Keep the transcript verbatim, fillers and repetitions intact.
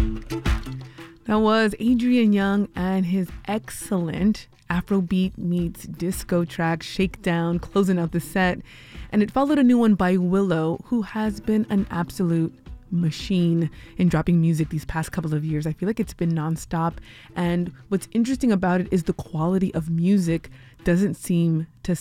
That was Adrian Young and his excellent Afrobeat meets disco track Shakedown closing out the set. And it followed a new one by Willow, who has been an absolute machine in dropping music these past couple of years. I feel like it's been nonstop. And what's interesting about it is the quality of music doesn't seem to